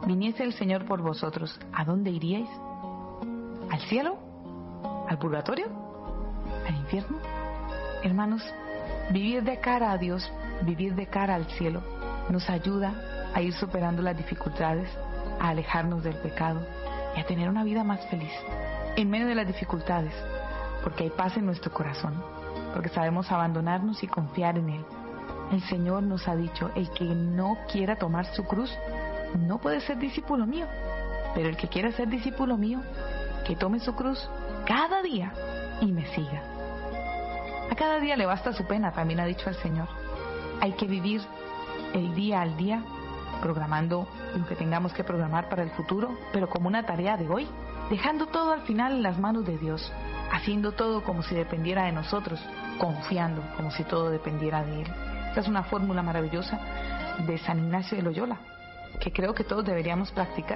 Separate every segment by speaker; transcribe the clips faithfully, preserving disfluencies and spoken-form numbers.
Speaker 1: viniese el Señor por vosotros, ¿a dónde iríais? ¿Al cielo? ¿Al purgatorio? ¿Al infierno? Hermanos, vivir de cara a Dios, vivir de cara al cielo, nos ayuda a ir superando las dificultades, a alejarnos del pecado y a tener una vida más feliz en medio de las dificultades, porque hay paz en nuestro corazón, porque sabemos abandonarnos y confiar en Él. El Señor nos ha dicho, el que no quiera tomar su cruz no puede ser discípulo mío, pero el que quiera ser discípulo mío, que tome su cruz cada día y me siga. A cada día le basta su pena, también ha dicho el Señor. Hay que vivir el día al día, programando lo que tengamos que programar para el futuro, pero como una tarea de hoy, dejando todo al final en las manos de Dios, haciendo todo como si dependiera de nosotros, confiando como si todo dependiera de Él. Esta es una fórmula maravillosa de San Ignacio de Loyola, que creo que todos deberíamos practicar.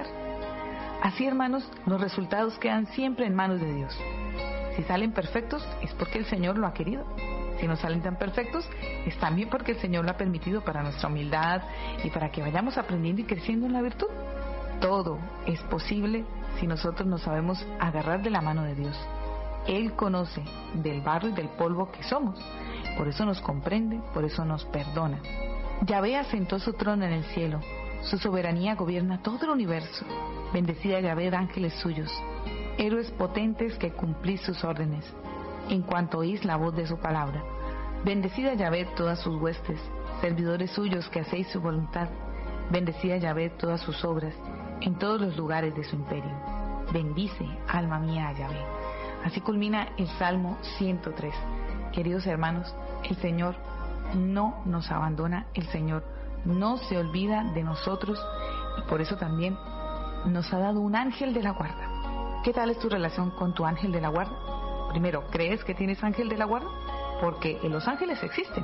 Speaker 1: Así, hermanos, los resultados quedan siempre en manos de Dios. Si salen perfectos, es porque el Señor lo ha querido. Si no salen tan perfectos, es también porque el Señor lo ha permitido para nuestra humildad y para que vayamos aprendiendo y creciendo en la virtud. Todo es posible si nosotros nos sabemos agarrar de la mano de Dios. Él conoce del barro y del polvo que somos. Por eso nos comprende, por eso nos perdona. Yahvé asentó su trono en el cielo. Su soberanía gobierna todo el universo. Bendecida Yahvé de ángeles suyos, héroes potentes que cumplís sus órdenes, en cuanto oís la voz de su palabra. Bendecida Yahvé todas sus huestes, servidores suyos que hacéis su voluntad. Bendecida Yahvé todas sus obras, en todos los lugares de su imperio. Bendice, alma mía, a Yahvé. Así culmina el Salmo ciento tres. Queridos hermanos, el Señor no nos abandona, el Señor no se olvida de nosotros y por eso también nos ha dado un ángel de la guarda. ¿Qué tal es tu relación con tu ángel de la guarda? Primero, ¿crees que tienes ángel de la guarda? Porque los ángeles existen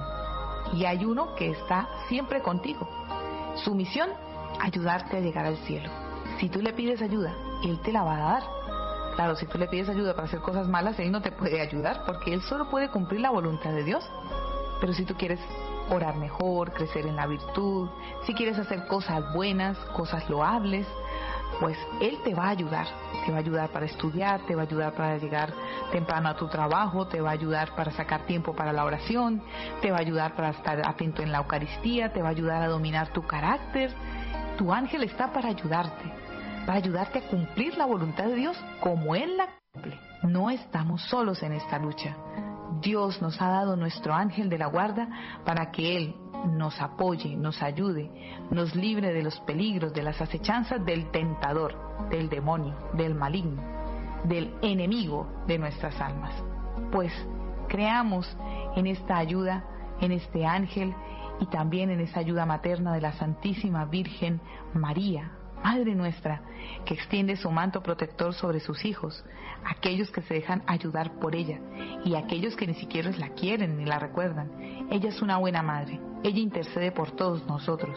Speaker 1: y hay uno que está siempre contigo. Su misión, ayudarte a llegar al cielo. Si tú le pides ayuda, Él te la va a dar. Claro, si tú le pides ayuda para hacer cosas malas, Él no te puede ayudar porque Él solo puede cumplir la voluntad de Dios. Pero si tú quieres orar mejor, crecer en la virtud, si quieres hacer cosas buenas, cosas loables, pues Él te va a ayudar. Te va a ayudar para estudiar, te va a ayudar para llegar temprano a tu trabajo, te va a ayudar para sacar tiempo para la oración, te va a ayudar para estar atento en la Eucaristía, te va a ayudar a dominar tu carácter. Tu ángel está para ayudarte, para ayudarte a cumplir la voluntad de Dios como Él la cumple. No estamos solos en esta lucha. Dios nos ha dado nuestro ángel de la guarda para que Él nos apoye, nos ayude, nos libre de los peligros, de las acechanzas del tentador, del demonio, del maligno, del enemigo de nuestras almas. Pues creamos en esta ayuda, en este ángel y también en esa ayuda materna de la Santísima Virgen María, Madre nuestra, que extiende su manto protector sobre sus hijos, aquellos que se dejan ayudar por ella y aquellos que ni siquiera la quieren ni la recuerdan. Ella es una buena madre, ella intercede por todos nosotros.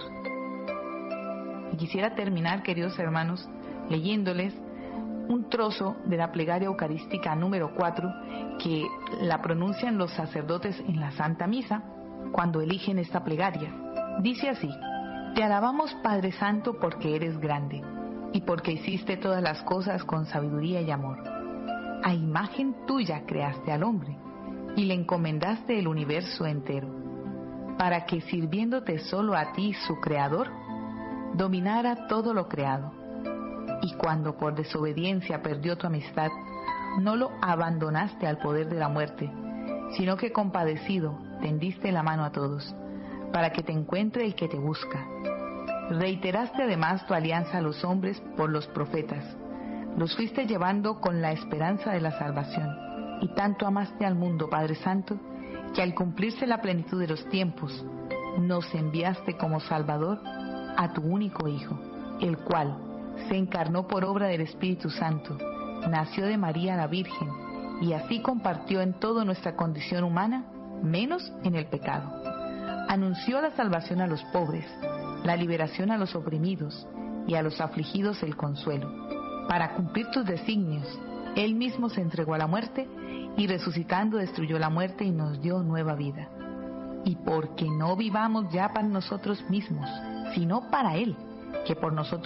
Speaker 1: Y quisiera terminar, queridos hermanos, leyéndoles un trozo de la plegaria eucarística número cuatro que la pronuncian los sacerdotes en la Santa Misa cuando eligen esta plegaria. Dice así: Te alabamos, Padre Santo, porque eres grande y porque hiciste todas las cosas con sabiduría y amor. A imagen tuya creaste al hombre y le encomendaste el universo entero, para que, sirviéndote solo a ti, su creador, dominara todo lo creado. Y cuando por desobediencia perdió tu amistad, no lo abandonaste al poder de la muerte, sino que compadecido tendiste la mano a todos, para que te encuentre el que te busca. Reiteraste además tu alianza a los hombres por los profetas, los fuiste llevando con la esperanza de la salvación, y tanto amaste al mundo, Padre Santo, que al cumplirse la plenitud de los tiempos, nos enviaste como Salvador a tu único Hijo, el cual se encarnó por obra del Espíritu Santo, nació de María la Virgen, y así compartió en toda nuestra condición humana, menos en el pecado. Anunció la salvación a los pobres, la liberación a los oprimidos, y a los afligidos el consuelo. Para cumplir tus designios, Él mismo se entregó a la muerte, y resucitando destruyó la muerte y nos dio nueva vida. Y porque no vivamos ya para nosotros mismos, sino para Él, que por nosotros